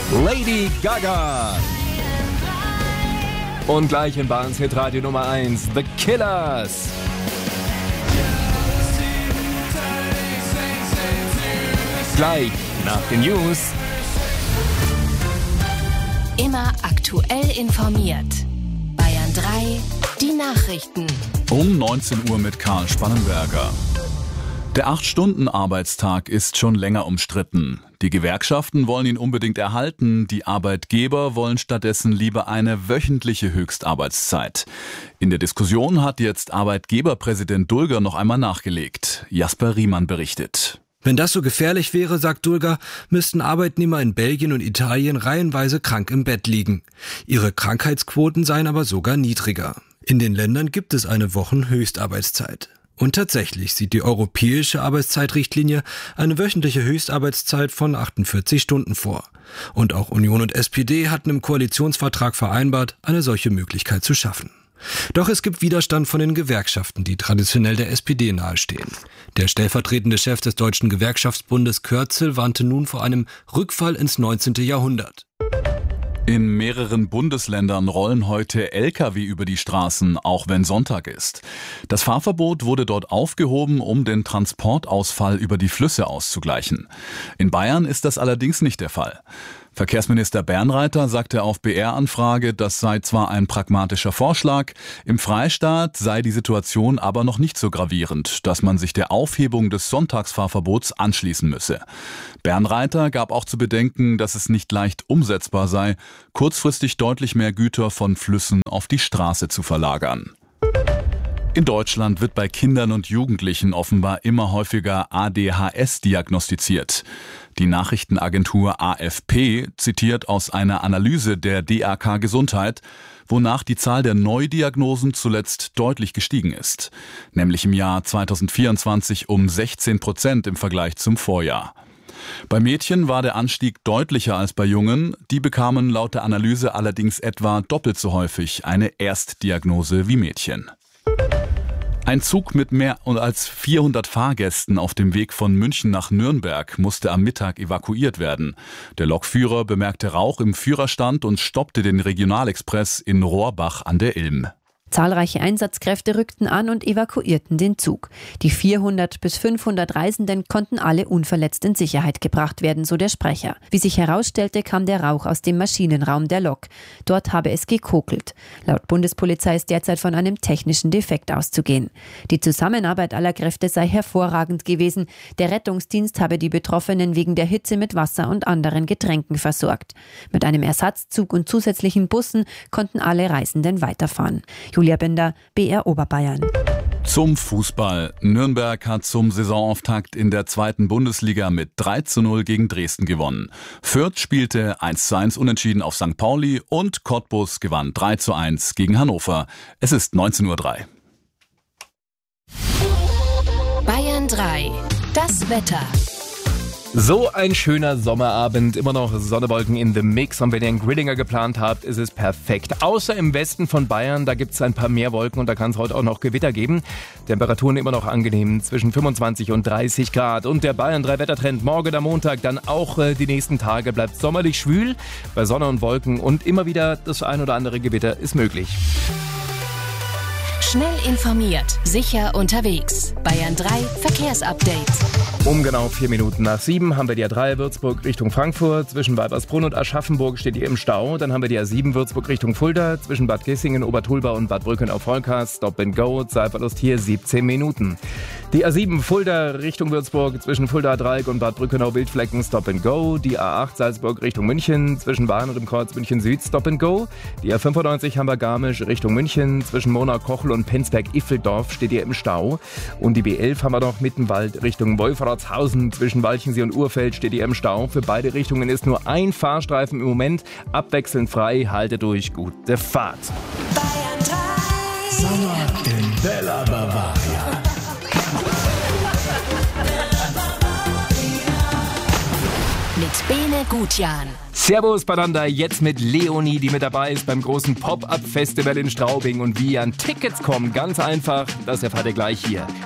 Lady Gaga. Und gleich in Bayerns Hitradio Nummer 1, The Killers. Gleich nach den News. Immer aktuell informiert. Bayern 3, die Nachrichten. Um 19 Uhr mit Karl Spannenberger. Der 8-Stunden-Arbeitstag ist schon länger umstritten. Die Gewerkschaften wollen ihn unbedingt erhalten, die Arbeitgeber wollen stattdessen lieber eine wöchentliche Höchstarbeitszeit. In der Diskussion hat jetzt Arbeitgeberpräsident Dulger noch einmal nachgelegt. Jasper Riemann berichtet. Wenn das so gefährlich wäre, sagt Dulger, müssten Arbeitnehmer in Belgien und Italien reihenweise krank im Bett liegen. Ihre Krankheitsquoten seien aber sogar niedriger. In den Ländern gibt es eine Wochenhöchstarbeitszeit. Und tatsächlich sieht die europäische Arbeitszeitrichtlinie eine wöchentliche Höchstarbeitszeit von 48 Stunden vor. Und auch Union und SPD hatten im Koalitionsvertrag vereinbart, eine solche Möglichkeit zu schaffen. Doch es gibt Widerstand von den Gewerkschaften, die traditionell der SPD nahestehen. Der stellvertretende Chef des Deutschen Gewerkschaftsbundes Kürzel warnte nun vor einem Rückfall ins 19. Jahrhundert. In mehreren Bundesländern rollen heute Lkw über die Straßen, auch wenn Sonntag ist. Das Fahrverbot wurde dort aufgehoben, um den Transportausfall über die Flüsse auszugleichen. In Bayern ist das allerdings nicht der Fall. Verkehrsminister Bernreiter sagte auf BR-Anfrage, das sei zwar ein pragmatischer Vorschlag, im Freistaat sei die Situation aber noch nicht so gravierend, dass man sich der Aufhebung des Sonntagsfahrverbots anschließen müsse. Bernreiter gab auch zu bedenken, dass es nicht leicht umsetzbar sei, kurzfristig deutlich mehr Güter von Flüssen auf die Straße zu verlagern. In Deutschland wird bei Kindern und Jugendlichen offenbar immer häufiger ADHS diagnostiziert. Die Nachrichtenagentur AFP zitiert aus einer Analyse der DAK Gesundheit, wonach die Zahl der Neudiagnosen zuletzt deutlich gestiegen ist, nämlich im Jahr 2024 um 16% im Vergleich zum Vorjahr. Bei Mädchen war der Anstieg deutlicher als bei Jungen, die bekamen laut der Analyse allerdings etwa doppelt so häufig eine Erstdiagnose wie Mädchen. Ein Zug mit mehr als 400 Fahrgästen auf dem Weg von München nach Nürnberg musste am Mittag evakuiert werden. Der Lokführer bemerkte Rauch im Führerstand und stoppte den Regionalexpress in Rohrbach an der Ilm. Zahlreiche Einsatzkräfte rückten an und evakuierten den Zug. Die 400 bis 500 Reisenden konnten alle unverletzt in Sicherheit gebracht werden, so der Sprecher. Wie sich herausstellte, kam der Rauch aus dem Maschinenraum der Lok. Dort habe es gekokelt. Laut Bundespolizei ist derzeit von einem technischen Defekt auszugehen. Die Zusammenarbeit aller Kräfte sei hervorragend gewesen. Der Rettungsdienst habe die Betroffenen wegen der Hitze mit Wasser und anderen Getränken versorgt. Mit einem Ersatzzug und zusätzlichen Bussen konnten alle Reisenden weiterfahren. Julia Bender, BR Oberbayern. Zum Fußball. Nürnberg hat zum Saisonauftakt in der 2. Bundesliga mit 3:0 gegen Dresden gewonnen. Fürth spielte 1:1 unentschieden auf St. Pauli und Cottbus gewann 3:1 gegen Hannover. Es ist 19:03 Uhr. Bayern 3, das Wetter. So ein schöner Sommerabend, immer noch Sonnewolken in the Mix. Und wenn ihr einen Grillinger geplant habt, ist es perfekt. Außer im Westen von Bayern, da gibt es ein paar mehr Wolken und da kann es heute auch noch Gewitter geben. Temperaturen immer noch angenehm, zwischen 25 und 30 Grad. Und der Bayern 3 Wettertrend morgen am Montag, dann auch die nächsten Tage bleibt sommerlich schwül. Bei Sonne und Wolken und immer wieder das ein oder andere Gewitter ist möglich. Schnell informiert, sicher unterwegs. Bayern 3 Verkehrsupdate. Um genau 4 Minuten nach 7 haben wir die A3 Würzburg Richtung Frankfurt. Zwischen Weibersbrunn und Aschaffenburg steht ihr im Stau. Dann haben wir die A7 Würzburg Richtung Fulda. Zwischen Bad Kissingen, Obertulba und Bad Brücken auf Holkas. Stop and Go. Zeitverlust hier 17 Minuten. Die A7 Fulda Richtung Würzburg. Zwischen Fulda-Dreieck und Bad Brückenau Wildflecken. Stop and Go. Die A8 Salzburg Richtung München. Zwischen Bahn und dem Kreuz München Süd. Stop and Go. Die A95 Hamburg-Garmisch Richtung München. Zwischen Monau-Kochel und Penzberg-Iffeldorf steht ihr im Stau. Und die B11 haben wir noch Mittenwald Richtung Wolfratshausen. Zwischen Walchensee und Urfeld steht ihr im Stau. Für beide Richtungen ist nur ein Fahrstreifen im Moment abwechselnd frei. Haltet durch, gute Fahrt. Bayern 3. Sommer in Bella Bavaria. Mit Bene Gutjan. Servus Bananda, jetzt mit Leonie, die mit dabei ist beim großen Pop-Up-Festival in Straubing. Und wie ihr an Tickets kommt, ganz einfach, das erfahrt ihr gleich hier.